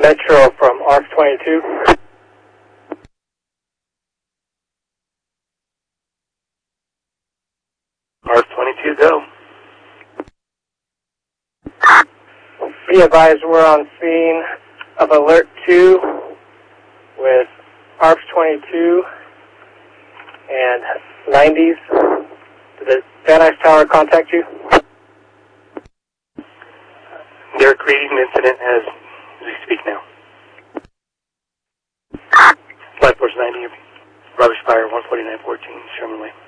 Metro from ARC 22. ARC 22, go. Be advised, we're on scene of Alert 2 with ARC 22 and 90s. Did the Van Nuys Tower contact you? They're creating an incident as we speak now. Flight Force 90, Rubbish Fire 14914, Sherman Way.